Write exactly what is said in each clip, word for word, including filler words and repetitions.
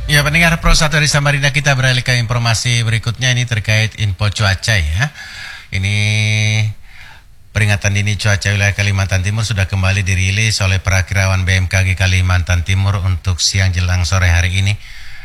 Ya, pendengar Pro satu dari Samarinda, kita beralih ke informasi berikutnya. Ini terkait info cuaca ya. Ini peringatan dini cuaca wilayah Kalimantan Timur sudah kembali dirilis oleh Perakirawan B M K G Kalimantan Timur untuk siang jelang sore hari ini.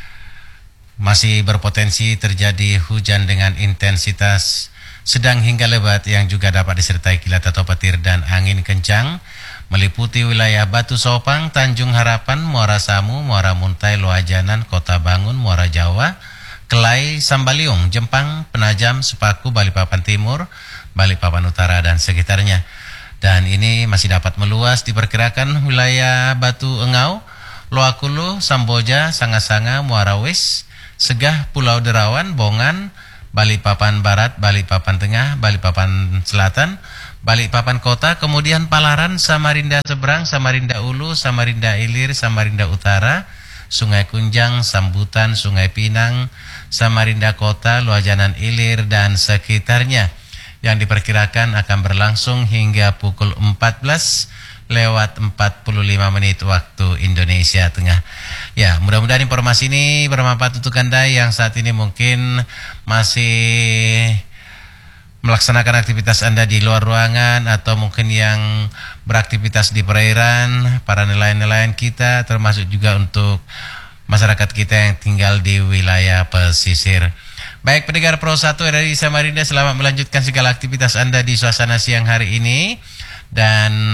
Masih berpotensi terjadi hujan dengan intensitas sedang hingga lebat yang juga dapat disertai kilat atau petir dan angin kencang meliputi wilayah Batu Sopang, Tanjung Harapan, Muara Samu, Muara Muntai, Loajanan, Kota Bangun, Muara Jawa, Kelai, Sambaliung, Jempang, Penajam, Sepaku, Balikpapan Timur, Balikpapan Utara dan sekitarnya. Dan ini masih dapat meluas diperkirakan wilayah Batu Engau, Loakulu, Samboja, Sanga-Sanga, Muara Wis, Segah, Pulau Derawan, Bongan, Balikpapan Barat, Balikpapan Tengah, Balikpapan Selatan, Balikpapan Kota, kemudian Palaran, Samarinda Seberang, Samarinda Ulu, Samarinda Ilir, Samarinda Utara, Sungai Kunjang, Sambutan, Sungai Pinang, Samarinda Kota, Loajanan Ilir dan sekitarnya yang diperkirakan akan berlangsung hingga pukul empat belas lewat empat puluh lima menit waktu Indonesia Tengah. Ya, mudah-mudahan informasi ini bermanfaat untuk Anda yang saat ini mungkin masih melaksanakan aktivitas Anda di luar ruangan atau mungkin yang beraktivitas di perairan, para nelayan-nelayan kita, termasuk juga untuk masyarakat kita yang tinggal di wilayah pesisir. Baik, pendengar Pro satu dari Samarinda, selamat melanjutkan segala aktivitas Anda di suasana siang hari ini. Dan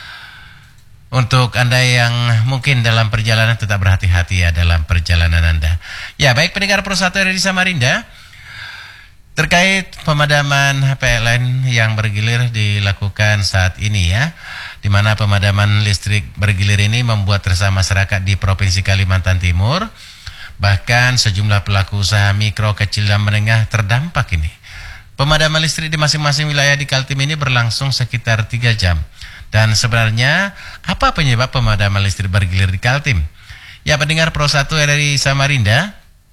untuk Anda yang mungkin dalam perjalanan, tetap berhati-hati ya dalam perjalanan Anda. Ya, baik pendengar Pro satu dari Samarinda, terkait pemadaman P L N yang bergilir dilakukan saat ini ya, di mana pemadaman listrik bergilir ini membuat resah masyarakat di Provinsi Kalimantan Timur. Bahkan sejumlah pelaku usaha mikro, kecil dan menengah terdampak ini. Pemadaman listrik di masing-masing wilayah di Kaltim ini berlangsung sekitar tiga jam. Dan sebenarnya apa penyebab pemadaman listrik bergilir di Kaltim? Ya, pendengar Pro satu dari Samarinda,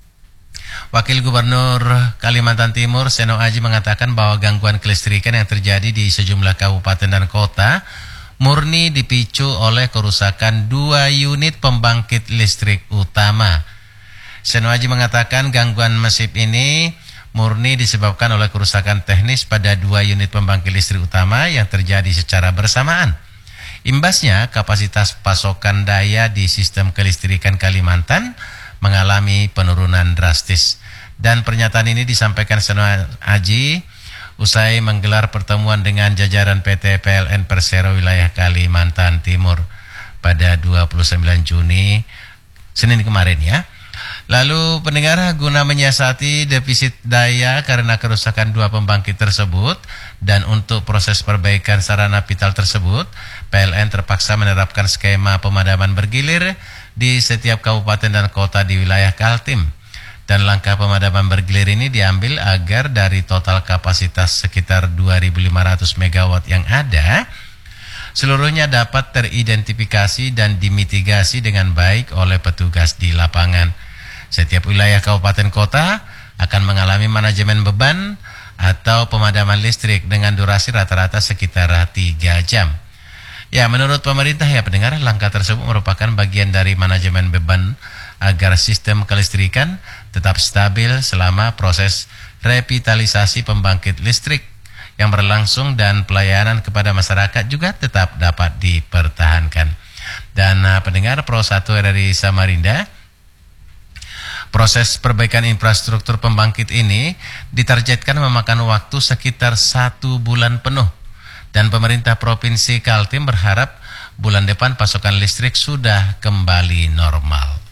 Wakil Gubernur Kalimantan Timur Seno Aji mengatakan bahwa gangguan kelistrikan yang terjadi di sejumlah kabupaten dan kota murni dipicu oleh kerusakan dua unit pembangkit listrik utama. Seno Aji mengatakan gangguan masif ini murni disebabkan oleh kerusakan teknis pada dua unit pembangkit listrik utama yang terjadi secara bersamaan. Imbasnya, kapasitas pasokan daya di sistem kelistrikan Kalimantan mengalami penurunan drastis. Dan pernyataan ini disampaikan Seno Aji usai menggelar pertemuan dengan jajaran P T P L N Persero wilayah Kalimantan Timur pada dua puluh sembilan Juni, Senin kemarin ya. Lalu pendengar, guna menyiasati defisit daya karena kerusakan dua pembangkit tersebut dan untuk proses perbaikan sarana vital tersebut, P L N terpaksa menerapkan skema pemadaman bergilir di setiap kabupaten dan kota di wilayah Kaltim. Dan langkah pemadaman bergilir ini diambil agar dari total kapasitas sekitar dua ribu lima ratus megawatt yang ada, seluruhnya dapat teridentifikasi dan dimitigasi dengan baik oleh petugas di lapangan. Setiap wilayah kabupaten kota akan mengalami manajemen beban atau pemadaman listrik dengan durasi rata-rata sekitar tiga jam. Ya, menurut pemerintah ya pendengar, langkah tersebut merupakan bagian dari manajemen beban agar sistem kelistrikan tetap stabil selama proses revitalisasi pembangkit listrik yang berlangsung dan pelayanan kepada masyarakat juga tetap dapat dipertahankan. Dan uh, pendengar Pro satu dari Samarinda, proses perbaikan infrastruktur pembangkit ini ditargetkan memakan waktu sekitar satu bulan penuh. Dan pemerintah Provinsi Kaltim berharap bulan depan pasokan listrik sudah kembali normal.